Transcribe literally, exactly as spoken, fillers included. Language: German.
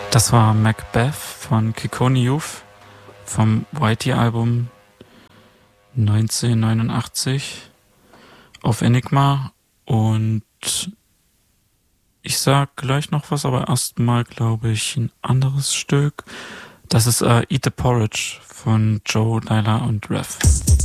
Das war Macbeth von Kikoni Youth vom Whitey-Album neunzehnhundertneunundachtzig auf Enigma. Und ich sag gleich noch was, aber erstmal glaube ich ein anderes Stück. Das ist äh, Eat the Porridge von Joe, Lila und Rev.